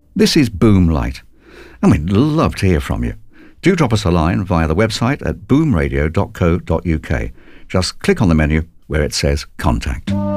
This is Boomlight, and we'd love to hear from you. Do drop us a line via the website at boomradio.co.uk. Just click on the menu where it says Contact.